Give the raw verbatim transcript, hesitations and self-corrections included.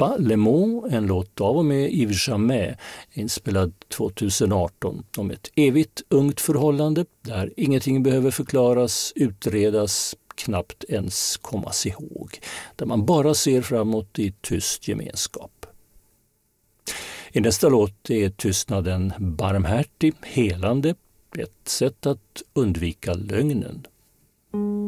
Pas le mot, en låt av och med Yves Jamais, inspelad tjugoarton, om ett evigt ungt förhållande där ingenting behöver förklaras, utredas, knappt ens kommas ihåg, där man bara ser framåt i tyst gemenskap. I nästa låt är tystnaden barmhärtig, helande, ett sätt att undvika lögnen.